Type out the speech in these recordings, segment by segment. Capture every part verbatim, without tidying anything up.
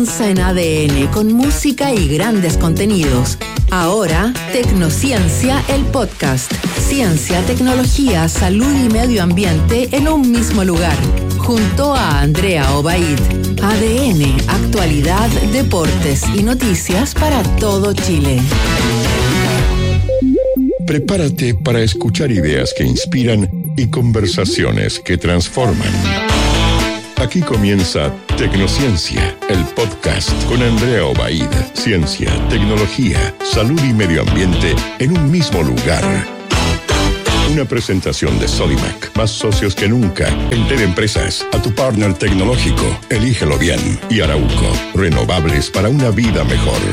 En A D N con música y grandes contenidos. Ahora, Tecnociencia, el podcast. Ciencia, tecnología, salud y medio ambiente en un mismo lugar. Junto a Andrea Obaid. A D N, actualidad, deportes y noticias para todo Chile. Prepárate para escuchar ideas que inspiran y conversaciones que transforman. Aquí comienza Tecnociencia, el podcast con Andrea Obaid. Ciencia, tecnología, salud y medio ambiente en un mismo lugar. Una presentación de Sodimac, más socios que nunca. En Teleempresas, a tu partner tecnológico. Elígelo bien. Y Arauco, renovables para una vida mejor.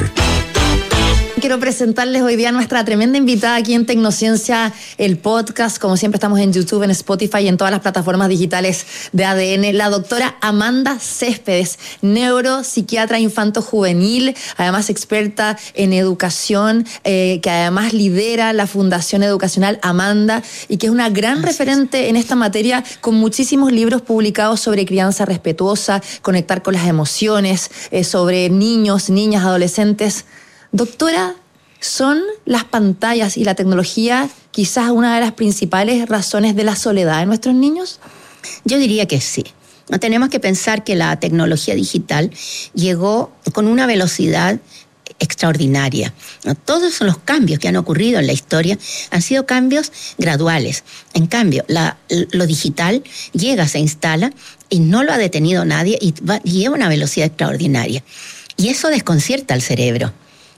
Quiero presentarles hoy día a nuestra tremenda invitada aquí en Tecnociencia, el podcast. Como siempre estamos en YouTube, en Spotify y en todas las plataformas digitales de A D N. La doctora Amanda Céspedes, neuropsiquiatra infanto-juvenil, además experta en educación, eh, que además lidera la Fundación Educacional Amanda y que es una gran Gracias. referente en esta materia, con muchísimos libros publicados sobre crianza respetuosa, conectar con las emociones, eh, sobre niños, niñas, adolescentes. Doctora, ¿son las pantallas y la tecnología quizás una de las principales razones de la soledad de nuestros niños? Yo diría que sí. No tenemos que pensar que la tecnología digital llegó con una velocidad extraordinaria. Todos los cambios que han ocurrido en la historia han sido cambios graduales. En cambio, la, lo digital llega, se instala y no lo ha detenido nadie y va, lleva una velocidad extraordinaria. Y eso desconcierta al cerebro.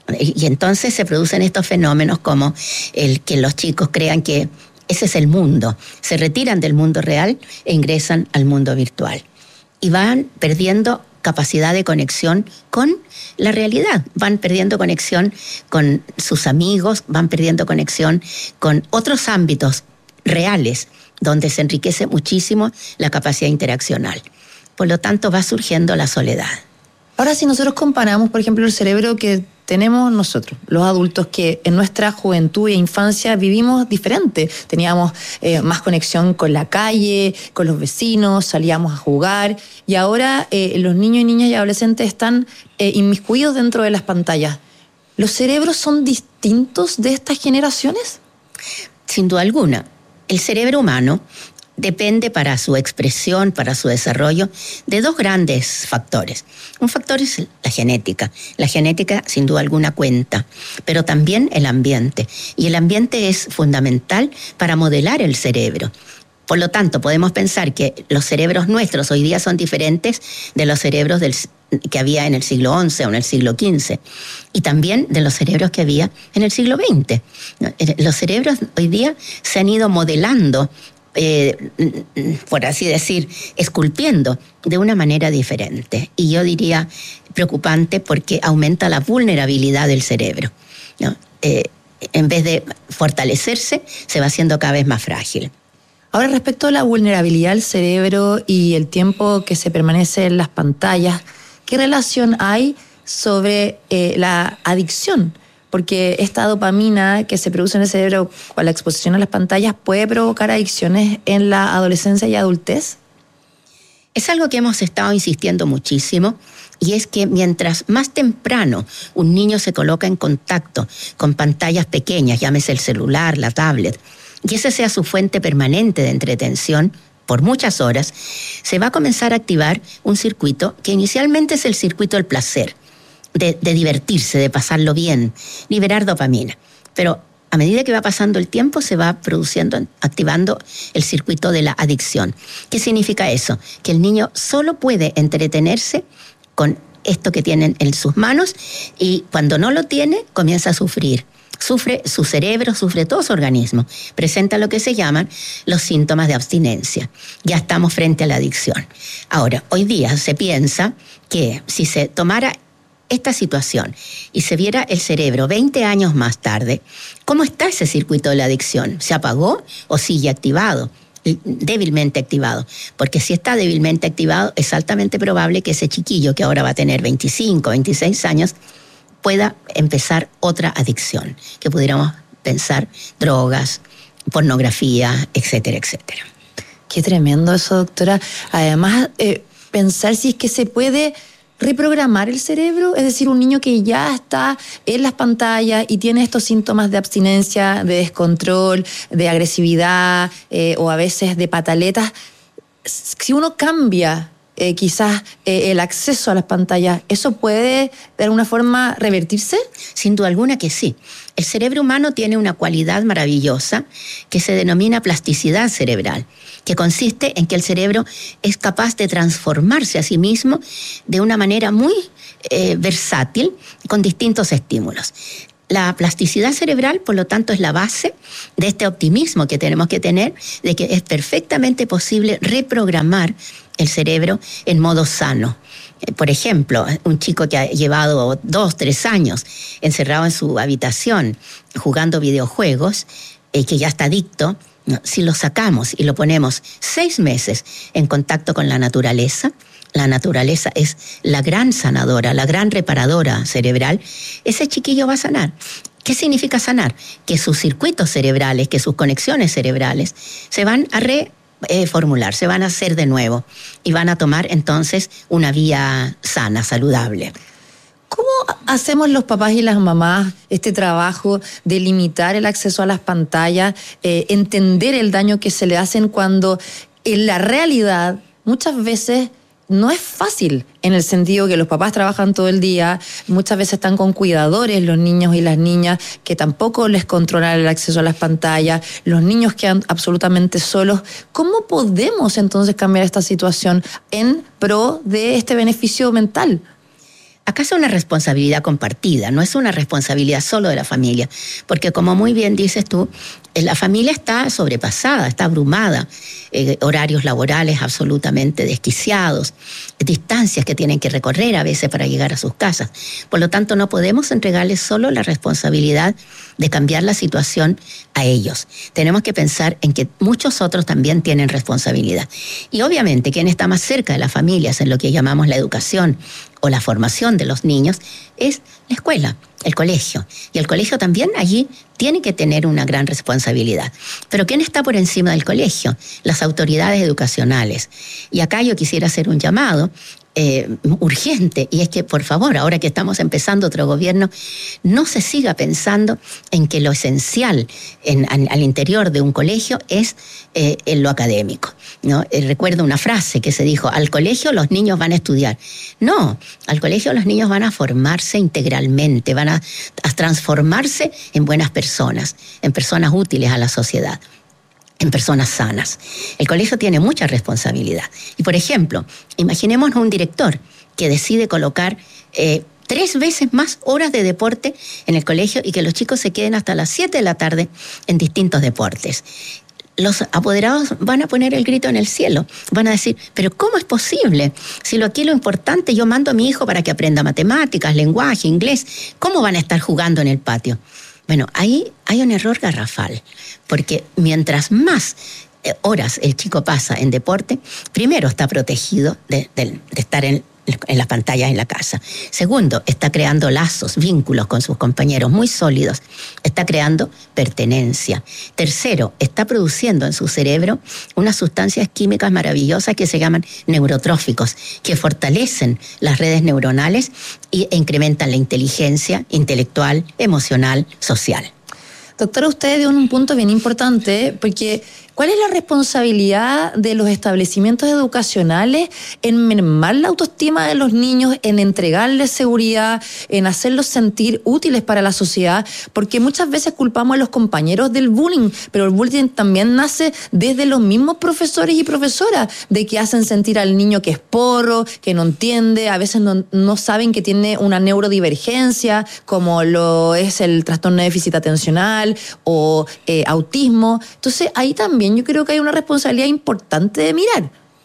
Y entonces se producen estos fenómenos como el que los chicos crean que ese es el mundo. Se retiran del mundo real e ingresan al mundo virtual. Y van perdiendo capacidad de conexión con la realidad. Van perdiendo conexión con sus amigos, van perdiendo conexión con otros ámbitos reales, donde se enriquece muchísimo la capacidad interaccional. Por lo tanto, va surgiendo la soledad. Ahora, si nosotros comparamos, por ejemplo, el cerebro que tenemos nosotros, los adultos, que en nuestra juventud e infancia vivimos diferente. Teníamos eh, más conexión con la calle, con los vecinos, salíamos a jugar, y ahora eh, los niños y niñas y adolescentes están eh, inmiscuidos dentro de las pantallas. ¿Los cerebros son distintos de estas generaciones? Sin duda alguna. El cerebro humano depende para su expresión, para su desarrollo, de dos grandes factores. Un factor es la genética. La genética, sin duda alguna, cuenta, pero también el ambiente. Y el ambiente es fundamental para modelar el cerebro. Por lo tanto, podemos pensar que los cerebros nuestros hoy día son diferentes de los cerebros del, que había en el siglo once o en el siglo quince, y también de los cerebros que había en el siglo veinte. Los cerebros hoy día se han ido modelando, Eh, por así decir, esculpiendo de una manera diferente. Y yo diría preocupante porque aumenta la vulnerabilidad del cerebro, ¿no? Eh, en vez de fortalecerse, se va haciendo cada vez más frágil. Ahora, respecto a la vulnerabilidad del cerebro y el tiempo que se permanece en las pantallas, ¿qué relación hay sobre eh, la adicción? Porque esta dopamina que se produce en el cerebro con la exposición a las pantallas puede provocar adicciones en la adolescencia y adultez. Es algo que hemos estado insistiendo muchísimo, y es que mientras más temprano un niño se coloca en contacto con pantallas pequeñas, llámese el celular, la tablet, y esa sea su fuente permanente de entretención por muchas horas, se va a comenzar a activar un circuito que inicialmente es el circuito del placer, De, de divertirse, de pasarlo bien, liberar dopamina. Pero a medida que va pasando el tiempo, se va produciendo, activando el circuito de la adicción. ¿Qué significa eso? Que el niño solo puede entretenerse con esto que tienen en sus manos, y cuando no lo tiene, comienza a sufrir. Sufre su cerebro, sufre todo su organismo. Presenta lo que se llaman los síntomas de abstinencia. Ya estamos frente a la adicción. Ahora, hoy día se piensa que si se tomara esta situación y se viera el cerebro veinte años más tarde, ¿cómo está ese circuito de la adicción? ¿Se apagó o sigue activado? Débilmente activado. Porque si está débilmente activado, es altamente probable que ese chiquillo, que ahora va a tener veinticinco, veintiséis años, pueda empezar otra adicción, que pudiéramos pensar drogas, pornografía, etcétera, etcétera. Qué tremendo eso, doctora. Además, eh, pensar si es que se puede reprogramar el cerebro? Es decir, un niño que ya está en las pantallas y tiene estos síntomas de abstinencia, de descontrol, de agresividad eh, o a veces de pataletas, si uno cambia eh, quizás eh, el acceso a las pantallas, ¿eso puede de alguna forma revertirse? Sin duda alguna que sí. El cerebro humano tiene una cualidad maravillosa que se denomina plasticidad cerebral, que consiste en que el cerebro es capaz de transformarse a sí mismo de una manera muy eh, versátil con distintos estímulos. La plasticidad cerebral, por lo tanto, es la base de este optimismo que tenemos que tener, de que es perfectamente posible reprogramar el cerebro en modo sano. Por ejemplo, un chico que ha llevado dos, tres años encerrado en su habitación jugando videojuegos, eh, que ya está adicto, si lo sacamos y lo ponemos seis meses en contacto con la naturaleza, la naturaleza es la gran sanadora, la gran reparadora cerebral, ese chiquillo va a sanar. ¿Qué significa sanar? Que sus circuitos cerebrales, que sus conexiones cerebrales se van a reformular, se van a hacer de nuevo y van a tomar entonces una vía sana, saludable. ¿Cómo hacemos los papás y las mamás este trabajo de limitar el acceso a las pantallas, eh, entender el daño que se le hacen cuando en la realidad muchas veces no es fácil, en el sentido que los papás trabajan todo el día, muchas veces están con cuidadores, los niños y las niñas, que tampoco les controlan el acceso a las pantallas, los niños quedan absolutamente solos? ¿Cómo podemos entonces cambiar esta situación en pro de este beneficio mental? Acá es una responsabilidad compartida, no es una responsabilidad solo de la familia, porque como muy bien dices tú, la familia está sobrepasada, está abrumada, eh, horarios laborales absolutamente desquiciados, distancias que tienen que recorrer a veces para llegar a sus casas. Por lo tanto, no podemos entregarles solo la responsabilidad de cambiar la situación a ellos. Tenemos que pensar en que muchos otros también tienen responsabilidad. Y obviamente, quien está más cerca de las familias en lo que llamamos la educación o la formación de los niños es la escuela, el colegio. Y el colegio también allí tiene que tener una gran responsabilidad. Pero ¿quién está por encima del colegio? Las autoridades educacionales. Y acá yo quisiera hacer un llamado Eh, urgente, y es que, por favor, ahora que estamos empezando otro gobierno, no se siga pensando en que lo esencial en, en, al interior de un colegio es eh, en lo académico, ¿no? Eh, recuerdo una frase que se dijo: al colegio los niños van a estudiar. No, al colegio los niños van a formarse integralmente, van a, a transformarse en buenas personas, en personas útiles a la sociedad, en personas sanas. El colegio tiene mucha responsabilidad. Y, por ejemplo, imaginémonos un director que decide colocar eh, tres veces más horas de deporte en el colegio y que los chicos se queden hasta las siete de la tarde en distintos deportes. Los apoderados van a poner el grito en el cielo. Van a decir: ¿pero cómo es posible? Si lo aquí lo importante, yo mando a mi hijo para que aprenda matemáticas, lenguaje, inglés. ¿Cómo van a estar jugando en el patio? Bueno, ahí hay un error garrafal, porque mientras más horas el chico pasa en deporte, primero está protegido de, de, de estar en, en las pantallas en la casa. Segundo, está creando lazos, vínculos con sus compañeros muy sólidos. Está creando pertenencia. Tercero, está produciendo en su cerebro unas sustancias químicas maravillosas que se llaman neurotróficos, que fortalecen las redes neuronales e incrementan la inteligencia intelectual, emocional, social. Doctora, usted dio un punto bien importante, porque ¿cuál es la responsabilidad de los establecimientos educacionales en mermar la autoestima de los niños, en entregarles seguridad, en hacerlos sentir útiles para la sociedad? Porque muchas veces culpamos a los compañeros del bullying, pero el bullying también nace desde los mismos profesores y profesoras, de que hacen sentir al niño que es porro, que no entiende, a veces no, no saben que tiene una neurodivergencia, como lo es el trastorno de déficit atencional o eh, autismo. Entonces ahí también yo creo que hay una responsabilidad importante de mirar.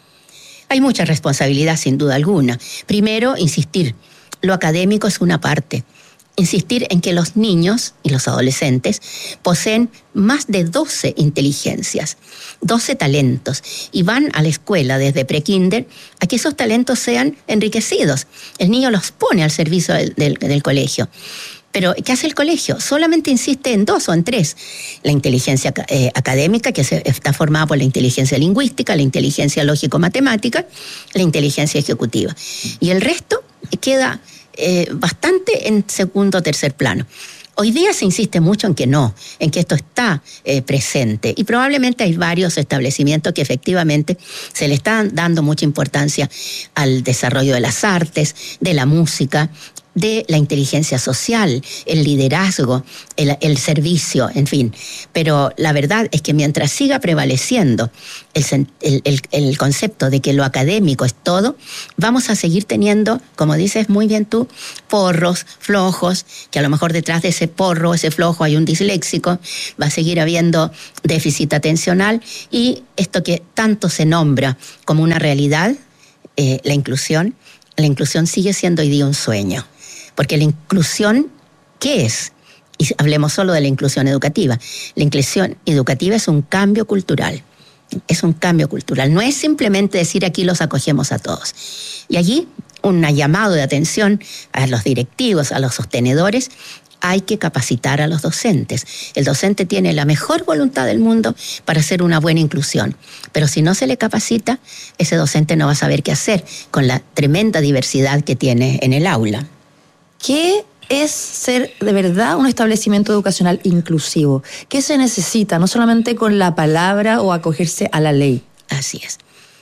Hay mucha responsabilidad, sin duda alguna. Primero, insistir. Lo académico es una parte. Insistir en que los niños y los adolescentes poseen más de doce inteligencias, doce talentos, y van a la escuela desde prekinder a que esos talentos sean enriquecidos. El niño los pone al servicio del, del, del colegio. Pero, ¿qué hace el colegio? Solamente insiste en dos o en tres. La inteligencia eh, académica, que se, está formada por la inteligencia lingüística, la inteligencia lógico-matemática, la inteligencia ejecutiva. Y el resto queda eh, bastante en segundo o tercer plano. Hoy día se insiste mucho en que no, en que esto está eh, presente, y probablemente hay varios establecimientos que efectivamente se le están dando mucha importancia al desarrollo de las artes, de la música, de la inteligencia social, el liderazgo, el, el servicio, en fin. Pero la verdad es que mientras siga prevaleciendo el, el, el, el concepto de que lo académico es todo, vamos a seguir teniendo, como dices muy bien tú, porros, flojos, que a lo mejor detrás de ese porro, ese flojo hay un disléxico, va a seguir habiendo déficit atencional, y esto que tanto se nombra como una realidad, eh, la inclusión, la inclusión sigue siendo hoy día un sueño. Porque la inclusión, ¿qué es? Y hablemos solo de la inclusión educativa. La inclusión educativa es un cambio cultural. Es un cambio cultural. No es simplemente decir aquí los acogemos a todos. Y allí, un llamado de atención a los directivos, a los sostenedores. Hay que capacitar a los docentes. El docente tiene la mejor voluntad del mundo para hacer una buena inclusión. Pero si no se le capacita, ese docente no va a saber qué hacer con la tremenda diversidad que tiene en el aula. ¿Qué es ser de verdad un establecimiento educacional inclusivo? ¿Qué se necesita? No solamente con la palabra o acogerse a la ley. Así es.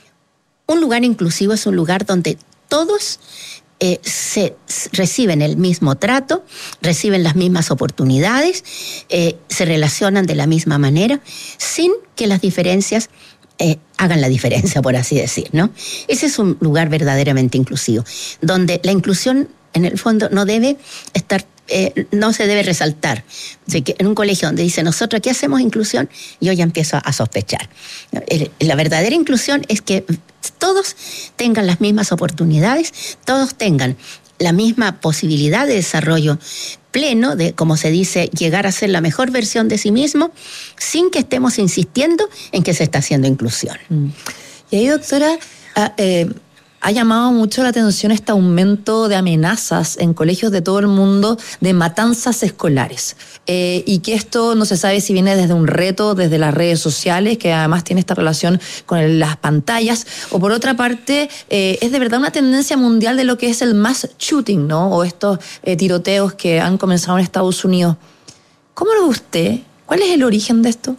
Un lugar inclusivo es un lugar donde todos eh, se reciben el mismo trato, reciben las mismas oportunidades, eh, se relacionan de la misma manera, sin que las diferencias eh, hagan la diferencia, por así decir, ¿no? Ese es un lugar verdaderamente inclusivo, donde la inclusión en el fondo no debe estar, eh, no se debe resaltar. Así que en un colegio donde dice nosotros aquí hacemos inclusión, yo ya empiezo a sospechar. La verdadera inclusión es que todos tengan las mismas oportunidades, todos tengan la misma posibilidad de desarrollo pleno, de, como se dice, llegar a ser la mejor versión de sí mismo, sin que estemos insistiendo en que se está haciendo inclusión. Y ahí, doctora, uh, eh, ha llamado mucho la atención este aumento de amenazas en colegios de todo el mundo de matanzas escolares. Eh, y que esto no se sabe si viene desde un reto, desde las redes sociales, que además tiene esta relación con el, las pantallas, o por otra parte, eh, es de verdad una tendencia mundial de lo que es el mass shooting, ¿no? O estos eh, tiroteos que han comenzado en Estados Unidos. ¿Cómo lo ve usted? ¿Cuál es el origen de esto?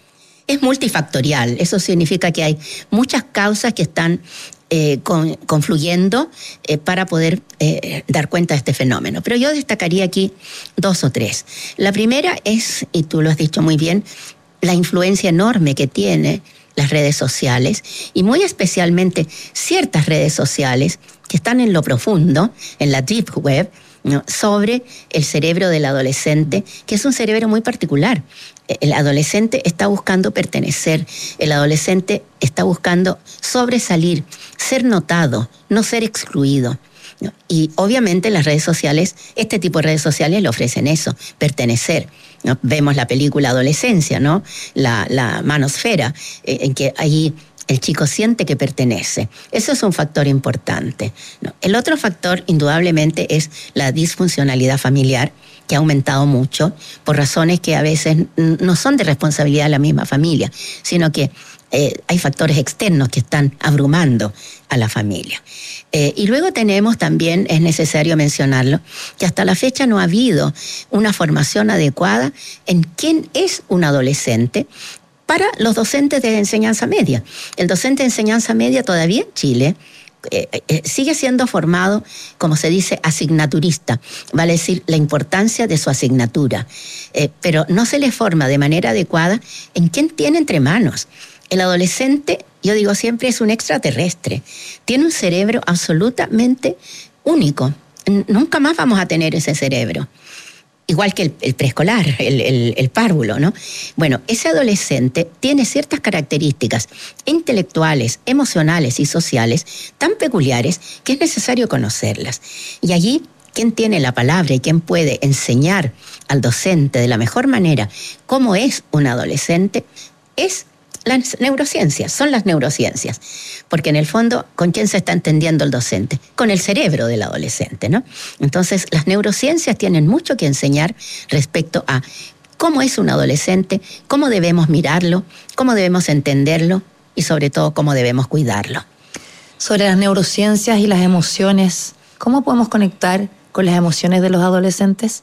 Es multifactorial. Eso significa que hay muchas causas que están Eh, con, confluyendo eh, para poder eh, dar cuenta de este fenómeno. Pero yo destacaría aquí dos o tres. La primera es, y tú lo has dicho muy bien, la influencia enorme que tiene las redes sociales, y muy especialmente ciertas redes sociales que están en lo profundo, en la deep web, ¿no?, sobre el cerebro del adolescente, que es un cerebro muy particular. El adolescente está buscando pertenecer, el adolescente está buscando sobresalir, ser notado, no ser excluido. Y obviamente las redes sociales, este tipo de redes sociales le ofrecen eso, pertenecer. ¿No? Vemos la película Adolescencia, ¿no? La, la manosfera, eh, en que allí el chico siente que pertenece. Eso es un factor importante, ¿no? El otro factor, indudablemente, es la disfuncionalidad familiar, que ha aumentado mucho por razones que a veces no son de responsabilidad de la misma familia, sino que eh, hay factores externos que están abrumando a la familia. Eh, y luego tenemos también, es necesario mencionarlo, que hasta la fecha no ha habido una formación adecuada en quién es un adolescente para los docentes de enseñanza media. El docente de enseñanza media todavía en Chile Eh, eh, sigue siendo formado, como se dice, asignaturista, vale decir, la importancia de su asignatura, eh, pero no se le forma de manera adecuada en quién tiene entre manos. El adolescente, yo digo siempre, es un extraterrestre, tiene un cerebro absolutamente único, nunca más vamos a tener ese cerebro. Igual que el, el preescolar, el, el, el párvulo, ¿no? Bueno, ese adolescente tiene ciertas características intelectuales, emocionales y sociales tan peculiares que es necesario conocerlas. Y allí, quien tiene la palabra y quien puede enseñar al docente de la mejor manera cómo es un adolescente, es las neurociencias, son las neurociencias. Porque en el fondo, ¿con quién se está entendiendo el docente? Con el cerebro del adolescente, ¿no? Entonces, las neurociencias tienen mucho que enseñar respecto a cómo es un adolescente, cómo debemos mirarlo, cómo debemos entenderlo y sobre todo cómo debemos cuidarlo. Sobre las neurociencias y las emociones, ¿Cómo podemos conectar con las emociones de los adolescentes?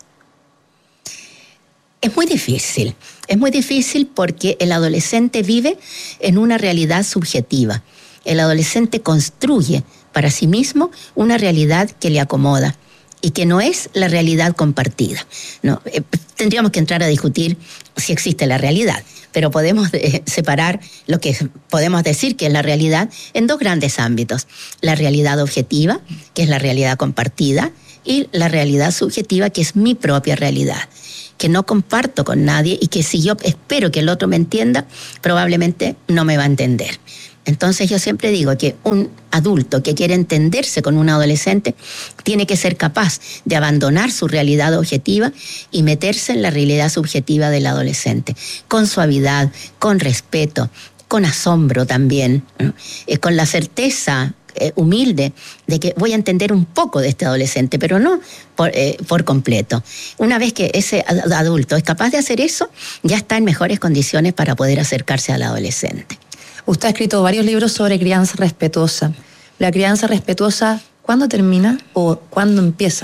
Es muy difícil, es muy difícil porque el adolescente vive en una realidad subjetiva. El adolescente construye para sí mismo una realidad que le acomoda y que no es la realidad compartida. No, eh, tendríamos que entrar a discutir si existe la realidad, pero podemos eh, separar lo que podemos decir que es la realidad en dos grandes ámbitos. La realidad objetiva, que es la realidad compartida, y la realidad subjetiva, que es mi propia realidad, que no comparto con nadie y que si yo espero que el otro me entienda, probablemente no me va a entender. Entonces yo siempre digo que un adulto que quiere entenderse con un adolescente tiene que ser capaz de abandonar su realidad objetiva y meterse en la realidad subjetiva del adolescente, con suavidad, con respeto, con asombro también, ¿no? eh, con la certeza eh, humilde de que voy a entender un poco de este adolescente, pero no por, eh, por completo. Una vez que ese adulto es capaz de hacer eso, ya está en mejores condiciones para poder acercarse al adolescente. Usted ha escrito varios libros sobre crianza respetuosa. ¿La crianza respetuosa cuándo termina o cuándo empieza?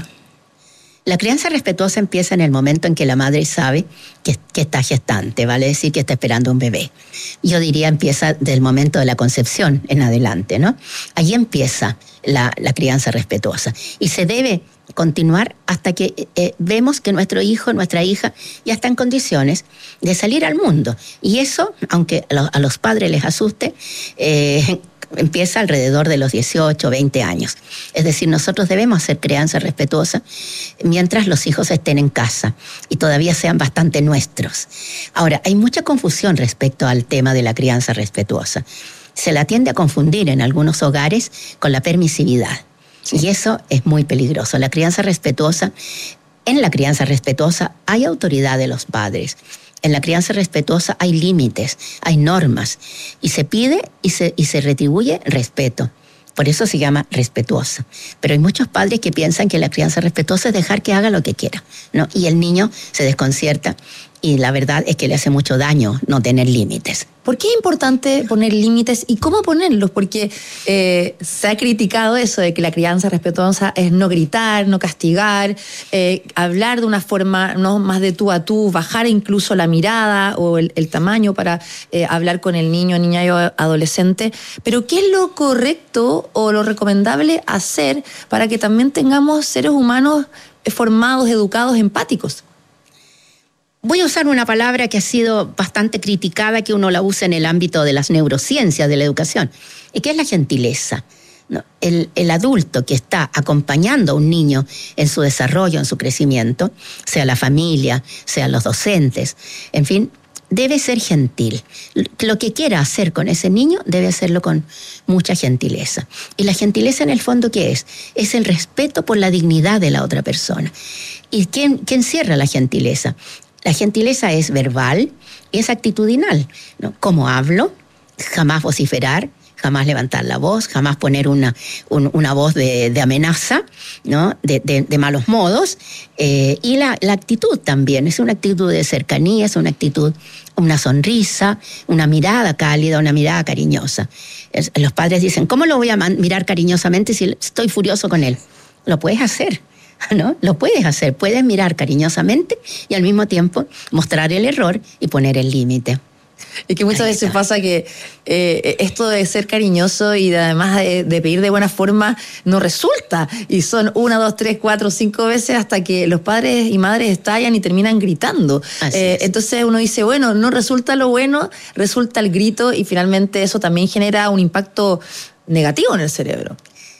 La crianza respetuosa empieza en el momento en que la madre sabe que, que está gestante, vale decir que está esperando un bebé. Yo diría empieza del momento de la concepción en adelante, ¿no? Allí empieza la, la crianza respetuosa y se debe continuar hasta que eh, vemos que nuestro hijo, nuestra hija ya está en condiciones de salir al mundo. Y eso, aunque a los, a los padres les asuste, eh, empieza alrededor de los dieciocho, veinte años. Es decir, nosotros debemos hacer crianza respetuosa mientras los hijos estén en casa y todavía sean bastante nuestros. Ahora, hay mucha confusión respecto al tema de la crianza respetuosa. Se la tiende a confundir en algunos hogares con la permisividad. Sí. Y eso es muy peligroso. La crianza respetuosa, en la crianza respetuosa hay autoridad de los padres. En la crianza respetuosa hay límites, hay normas, y se pide y se, y se retribuye respeto. Por eso se llama respetuosa. Pero hay muchos padres que piensan que la crianza respetuosa es dejar que haga lo que quiera, ¿no? Y el niño se desconcierta y la verdad es que le hace mucho daño no tener límites. ¿Por qué es importante poner límites y cómo ponerlos? Porque eh, se ha criticado eso de que la crianza respetuosa es no gritar, no castigar, eh, hablar de una forma no más de tú a tú, bajar incluso la mirada o el, el tamaño para eh, hablar con el niño, niña y adolescente. Pero ¿qué es lo correcto o lo recomendable hacer para que también tengamos seres humanos formados, educados, empáticos? Voy a usar una palabra que ha sido bastante criticada, que uno la usa en el ámbito de las neurociencias de la educación, y que es la gentileza. ¿No? El, el adulto que está acompañando a un niño en su desarrollo, en su crecimiento, sea la familia, sean los docentes, en fin, debe ser gentil. Lo que quiera hacer con ese niño debe hacerlo con mucha gentileza. Y la gentileza en el fondo, ¿qué es? Es el respeto por la dignidad de la otra persona. ¿Y quién, quién encierra la gentileza? La gentileza es verbal y es actitudinal, ¿no? Cómo hablo, jamás vociferar, jamás levantar la voz, jamás poner una, un, una voz de, de amenaza, ¿no? de, de, de malos modos. Eh, y la, la actitud también, es una actitud de cercanía, es una actitud, una sonrisa, una mirada cálida, una mirada cariñosa. Es, los padres dicen, ¿cómo lo voy a mirar cariñosamente si estoy furioso con él? Lo puedes hacer. ¿No? Lo puedes hacer, puedes mirar cariñosamente y al mismo tiempo mostrar el error y poner el límite. Y que muchas veces pasa que eh, esto de ser cariñoso y de, además de, de pedir de buena forma no resulta. Y son una, dos, tres, cuatro, cinco veces hasta que los padres y madres estallan y terminan gritando. Eh, entonces uno dice, bueno, no resulta lo bueno, resulta el grito y finalmente eso también genera un impacto negativo en el cerebro.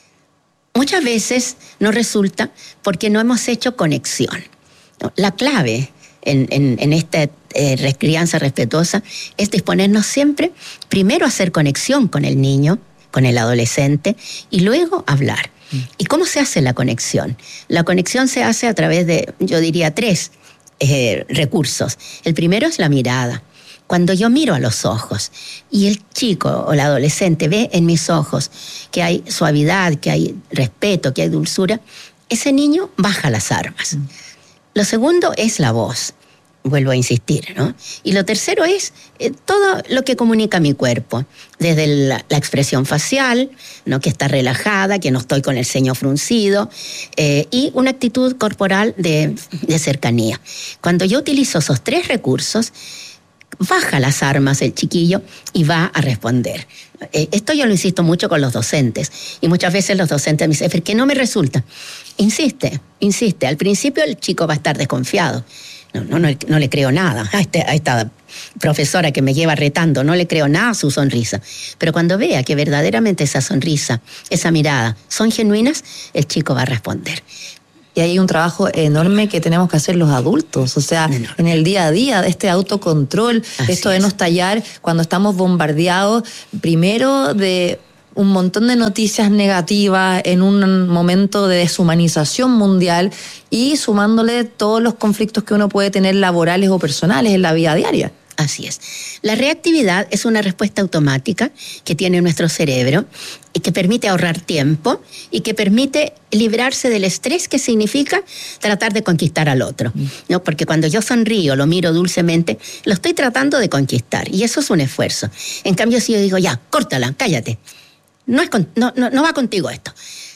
Muchas veces no resulta porque no hemos hecho conexión. La clave en, en, en esta eh, crianza respetuosa es disponernos siempre, primero a hacer conexión con el niño, con el adolescente, y luego hablar. Mm. ¿Y cómo se hace la conexión? La conexión se hace a través de, yo diría, tres eh, recursos. El primero es la mirada. Cuando yo miro a los ojos y el chico o el adolescente ve en mis ojos que hay suavidad, que hay respeto, que hay dulzura, ese niño baja las armas. Mm. Lo segundo es la voz. vuelvo a insistir, ¿no? Y lo tercero es eh, todo lo que comunica mi cuerpo, desde la, la expresión facial, ¿no? Que está relajada, que no estoy con el ceño fruncido, eh, y una actitud corporal de, de cercanía. Cuando yo utilizo esos tres recursos, baja las armas el chiquillo y va a responder. Eh, esto yo lo insisto mucho con los docentes, y muchas veces los docentes me dicen, ¿por qué no me resulta? Insiste, insiste. Al principio el chico va a estar desconfiado. No, no, no, no le creo nada a, este, a esta profesora que me lleva retando, no le creo nada a su sonrisa. Pero cuando vea que verdaderamente esa sonrisa, esa mirada son genuinas, el chico va a responder. Y hay un trabajo enorme que tenemos que hacer los adultos, o sea, enorme. En el día a día, este autocontrol, Así esto de no estallar cuando estamos bombardeados, primero de un montón de noticias negativas en un momento de deshumanización mundial y sumándole todos los conflictos que uno puede tener laborales o personales en la vida diaria. Así es. La reactividad es una respuesta automática que tiene nuestro cerebro y que permite ahorrar tiempo y que permite librarse del estrés que significa tratar de conquistar al otro, ¿no? Porque cuando yo sonrío, lo miro dulcemente, lo estoy tratando de conquistar y eso es un esfuerzo. En cambio, si yo digo, ya, córtala, cállate, no, es con, no, no, no va contigo esto.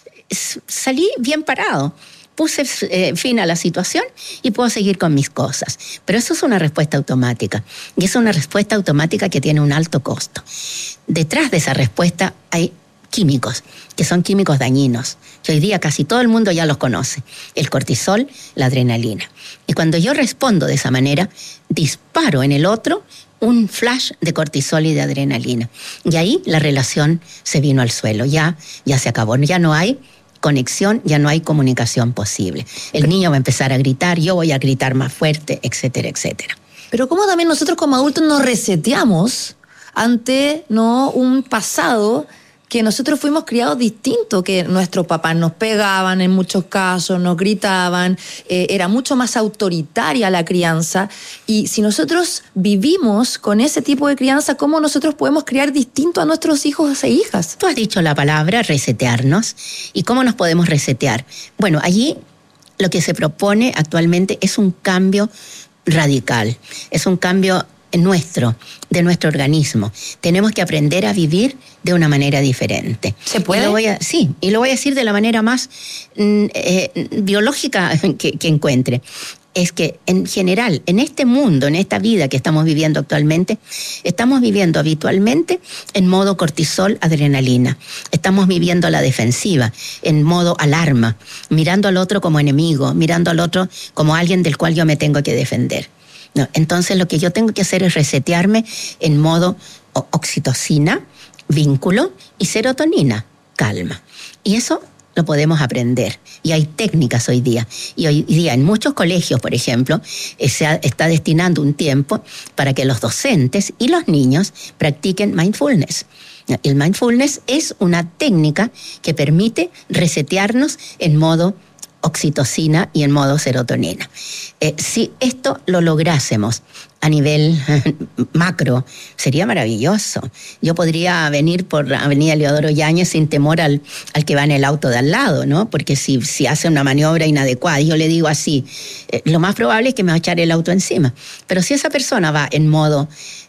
Salí bien parado. Puse eh, fin a la situación y puedo seguir con mis cosas. Pero eso es una respuesta automática. Y es una respuesta automática que tiene un alto costo. Detrás de esa respuesta hay químicos, que son químicos dañinos, que hoy día casi todo el mundo ya los conoce. El cortisol, la adrenalina. Y cuando yo respondo de esa manera, disparo en el otro un flash de cortisol y de adrenalina. Y ahí la relación se vino al suelo. Ya, ya se acabó. Ya no hay conexión, ya no hay comunicación posible. El niño va a empezar a gritar, yo voy a gritar más fuerte, etcétera, etcétera. Pero cómo también nosotros como adultos nos reseteamos ante no un pasado que nosotros fuimos criados distinto, que nuestros papás nos pegaban en muchos casos, nos gritaban, eh, era mucho más autoritaria la crianza. Y si nosotros vivimos con ese tipo de crianza, ¿cómo nosotros podemos criar distinto a nuestros hijos e hijas? Tú has dicho la palabra resetearnos. ¿Y cómo nos podemos resetear? Bueno, allí lo que se propone actualmente es un cambio radical, es un cambio nuestro, de nuestro organismo. Tenemos que aprender a vivir de una manera diferente. ¿Se puede? Y lo voy a, sí, y lo voy a decir de la manera más eh, biológica que, que encuentre. Es que en general, en este mundo, en esta vida que estamos viviendo actualmente, estamos viviendo habitualmente en modo cortisol, adrenalina. Estamos viviendo a la defensiva, en modo alarma, mirando al otro como enemigo, mirando al otro como alguien del cual yo me tengo que defender. No, entonces lo que yo tengo que hacer es resetearme en modo oxitocina, vínculo, y serotonina, calma. Y eso lo podemos aprender. Y hay técnicas hoy día. Y hoy día en muchos colegios, por ejemplo, se está destinando un tiempo para que los docentes y los niños practiquen mindfulness. El mindfulness es una técnica que permite resetearnos en modo oxitocina y en modo serotonina. Eh, si esto lo lográsemos a nivel macro, sería maravilloso. Yo podría venir por Avenida Leodoro Yáñez sin temor al, al que va en el auto de al lado, ¿no? Porque si, si hace una maniobra inadecuada, yo le digo así, eh, lo más probable es que me va a echar el auto encima. Pero si esa persona va en modo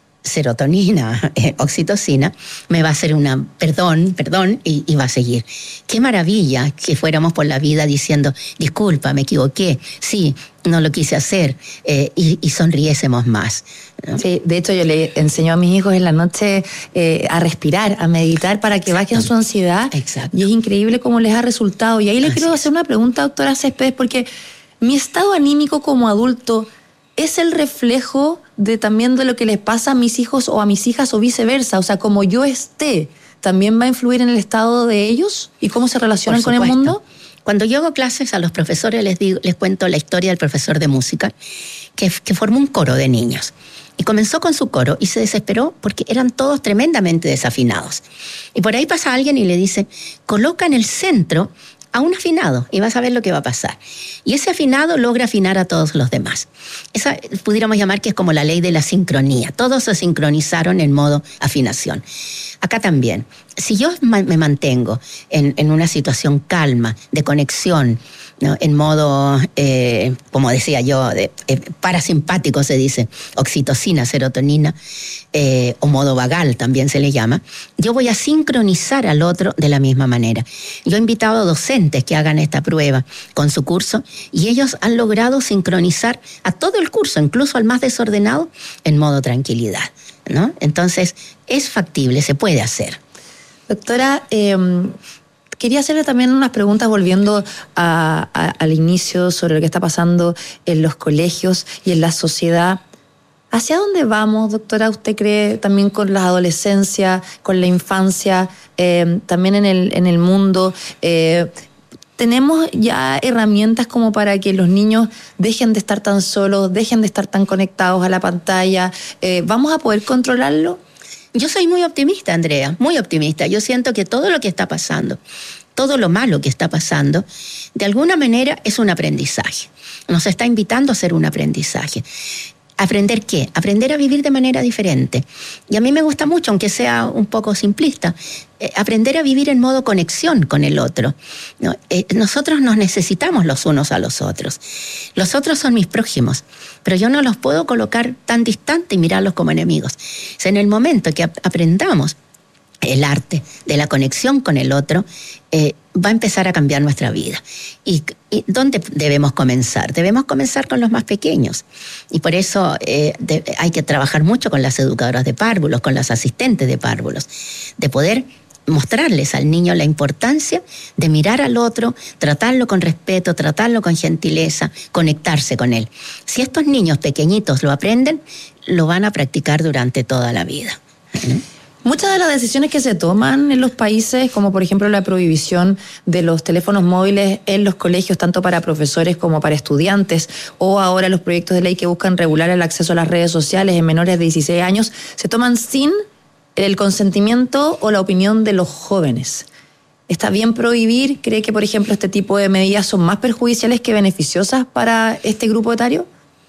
serotonina, eh, oxitocina, me va a hacer una perdón, perdón, y, y va a seguir. Qué maravilla que fuéramos por la vida diciendo, disculpa, me equivoqué, sí, no lo quise hacer, eh, y, y sonriésemos más, ¿no? Sí, de hecho yo le enseño a mis hijos en la noche eh, a respirar, a meditar para que Exacto. bajen su ansiedad. Exacto. Y es increíble cómo les ha resultado. Y ahí le Así quiero es. hacer una pregunta, doctora Céspedes, porque mi estado anímico como adulto es el reflejo de también de lo que les pasa a mis hijos o a mis hijas o viceversa. O sea, como yo esté, ¿también va a influir en el estado de ellos y cómo se relacionan Por con el supuesto. mundo? Cuando yo hago clases a los profesores les digo, les cuento la historia del profesor de música que, que formó un coro de niños. Y comenzó con su coro y se desesperó porque eran todos tremendamente desafinados. Y por ahí pasa alguien y le dice, coloca en el centro a un afinado y vas a ver lo que va a pasar. Y ese afinado logra afinar a todos los demás. Esa pudiéramos llamar que es como la ley de la sincronía. Todos se sincronizaron en modo afinación. Acá también. Si yo me mantengo en, en una situación calma, de conexión, ¿no? En modo, eh, como decía yo, de, eh, parasimpático se dice, oxitocina, serotonina, eh, o modo vagal también se le llama, yo voy a sincronizar al otro de la misma manera. Yo he invitado a docentes que hagan esta prueba con su curso y ellos han logrado sincronizar a todo el curso, incluso al más desordenado, en modo tranquilidad, ¿no? Entonces, es factible, se puede hacer. Doctora, eh, quería hacerle también unas preguntas volviendo a, a, al inicio sobre lo que está pasando en los colegios y en la sociedad. ¿Hacia dónde vamos, doctora? ¿Usted cree también con la adolescencia, con la infancia, eh, también en el, en el mundo? Eh, ¿Tenemos ya herramientas como para que los niños dejen de estar tan solos, dejen de estar tan conectados a la pantalla? Eh, ¿Vamos a poder controlarlo? Yo soy muy optimista, Andrea, muy optimista. Yo siento que todo lo que está pasando, todo lo malo que está pasando, de alguna manera es un aprendizaje. Nos está invitando a hacer un aprendizaje. ¿Aprender qué? Aprender a vivir de manera diferente. Y a mí me gusta mucho, aunque sea un poco simplista, eh, aprender a vivir en modo conexión con el otro, ¿no? Eh, nosotros nos necesitamos los unos a los otros. Los otros son mis prójimos, pero yo no los puedo colocar tan distante y mirarlos como enemigos. O sea, en el momento que ap- aprendamos el arte de la conexión con el otro, eh, va a empezar a cambiar nuestra vida. ¿Y, y dónde debemos comenzar? Debemos comenzar con los más pequeños. Y por eso eh, de, hay que trabajar mucho con las educadoras de párvulos, con las asistentes de párvulos, de poder mostrarles al niño la importancia de mirar al otro, tratarlo con respeto, tratarlo con gentileza, conectarse con él. Si estos niños pequeñitos lo aprenden, lo van a practicar durante toda la vida. ¿Mm? Muchas de las decisiones que se toman en los países, como por ejemplo la prohibición de los teléfonos móviles en los colegios, tanto para profesores como para estudiantes, o ahora los proyectos de ley que buscan regular el acceso a las redes sociales en menores de dieciséis años, se toman sin el consentimiento o la opinión de los jóvenes. ¿Está bien prohibir? ¿Cree que, por ejemplo, este tipo de medidas son más perjudiciales que beneficiosas para este grupo etario?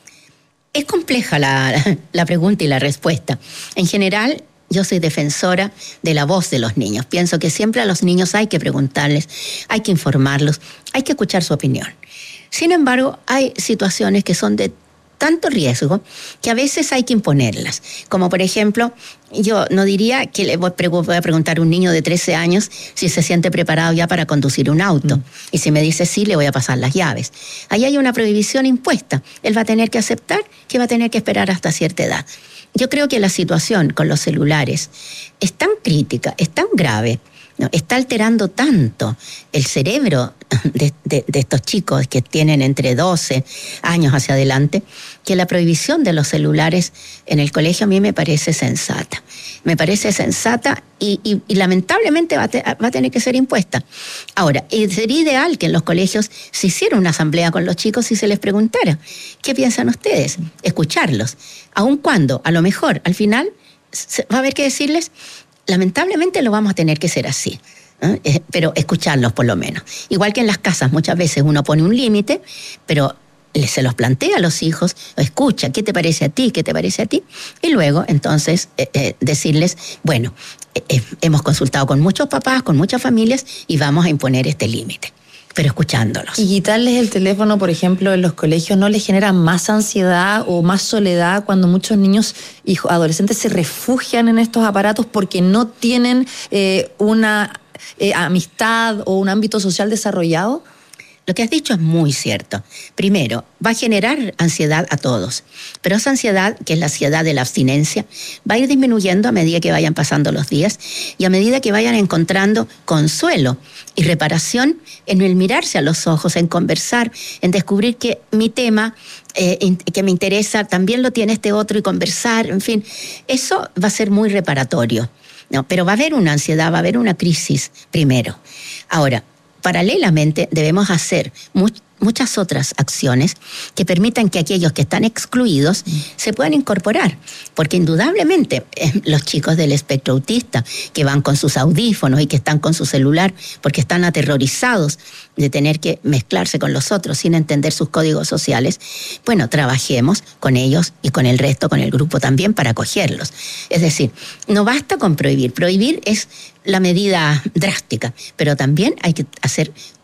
Es compleja la, la pregunta y la respuesta. En general, yo soy defensora de la voz de los niños. Pienso que siempre a los niños hay que preguntarles, hay que informarlos, hay que escuchar su opinión. Sin embargo, hay situaciones que son de tanto riesgo que a veces hay que imponerlas. Como por ejemplo, yo no diría que le voy a preguntar a un niño de trece años si se siente preparado ya para conducir un auto. Mm. Y si me dice sí, le voy a pasar las llaves. Ahí hay una prohibición impuesta. Él va a tener que aceptar que va a tener que esperar hasta cierta edad. Yo creo que la situación con los celulares es tan crítica, es tan grave, ¿no? Está alterando tanto el cerebro de, de, de estos chicos que tienen entre doce años hacia adelante, que la prohibición de los celulares en el colegio a mí me parece sensata. Me parece sensata y, y, y lamentablemente va a, te, va a tener que ser impuesta. Ahora, sería ideal que en los colegios se hiciera una asamblea con los chicos y se les preguntara, ¿qué piensan ustedes? Escucharlos. Aun cuando, a lo mejor, al final, va a haber que decirles, lamentablemente lo vamos a tener que hacer así, ¿eh? Eh, pero escucharlos por lo menos. Igual que en las casas, muchas veces uno pone un límite, pero se los plantea a los hijos, escucha, ¿qué te parece a ti? ¿Qué te parece a ti? Y luego, entonces, eh, eh, decirles, bueno, eh, hemos consultado con muchos papás, con muchas familias, y vamos a imponer este límite, pero escuchándolos. ¿Y quitarles el teléfono, por ejemplo, en los colegios no les genera más ansiedad o más soledad cuando muchos niños y adolescentes se refugian en estos aparatos porque no tienen eh, una eh, amistad o un ámbito social desarrollado? Lo que has dicho es muy cierto. Primero, va a generar ansiedad a todos, pero esa ansiedad, que es la ansiedad de la abstinencia, va a ir disminuyendo a medida que vayan pasando los días y a medida que vayan encontrando consuelo y reparación en el mirarse a los ojos, en conversar, en descubrir que mi tema eh, que me interesa también lo tiene este otro y conversar, en fin, eso va a ser muy reparatorio. No, pero va a haber una ansiedad, va a haber una crisis primero. Ahora, paralelamente debemos hacer much, muchas otras acciones que permitan que aquellos que están excluidos mm. se puedan incorporar, porque indudablemente eh, los chicos del espectro autista que van con sus audífonos y que están con su celular porque están aterrorizados de tener que mezclarse con los otros sin entender sus códigos sociales, bueno, trabajemos con ellos y con el resto, con el grupo también para acogerlos. Es decir, no basta con prohibir, prohibir es la medida drástica, pero también hay que hacer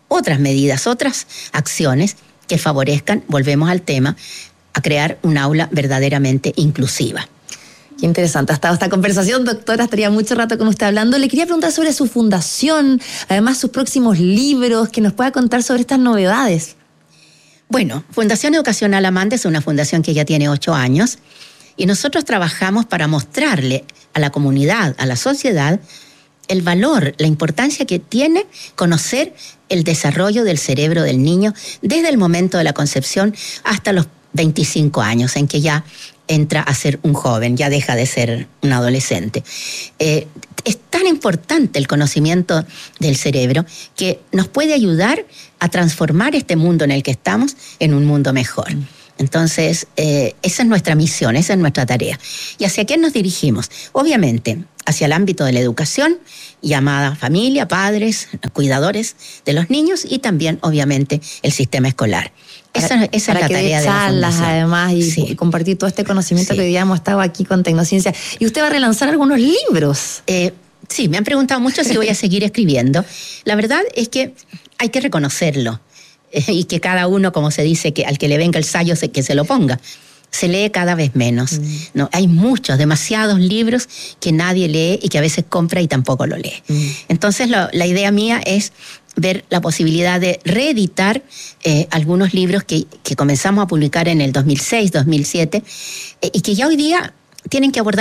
otras medidas, otras acciones que favorezcan, volvemos al tema, a crear un aula verdaderamente inclusiva. Qué interesante ha estado esta conversación, doctora. Estaría mucho rato con usted hablando. Le quería preguntar sobre su fundación, además sus próximos libros, que nos pueda contar sobre estas novedades. Bueno, Fundación Educacional Amanda es una fundación que ya tiene ocho años y nosotros trabajamos para mostrarle a la comunidad, a la sociedad, el valor, la importancia que tiene conocer el desarrollo del cerebro del niño desde el momento de la concepción hasta los veinticinco años, en que ya entra a ser un joven, ya deja de ser un adolescente. Eh, es tan importante el conocimiento del cerebro que nos puede ayudar a transformar este mundo en el que estamos en un mundo mejor. Entonces, eh, esa es nuestra misión, esa es nuestra tarea. ¿Y hacia quién nos dirigimos? Obviamente, hacia el ámbito de la educación, llamada familia, padres, cuidadores de los niños y también, obviamente, el sistema escolar. Esa, esa es la tarea de la charlas, fundación. además, y, sí. y compartir todo este conocimiento Sí. que hoy día hemos estado aquí con Tecnociencia. Y usted va a relanzar algunos libros. Eh, sí, me han preguntado mucho si voy a seguir escribiendo. La verdad es que hay que reconocerlo. Eh, y que cada uno, como se dice, que al que le venga el sayo, se, que se lo ponga. Se lee cada vez menos. Mm. No, hay muchos, demasiados libros que nadie lee y que a veces compra y tampoco lo lee. Mm. Entonces, lo, la idea mía es ver la posibilidad de reeditar eh, algunos libros que, que comenzamos a publicar en el dos mil seis, dos mil siete, eh, y que ya hoy día tienen que abordar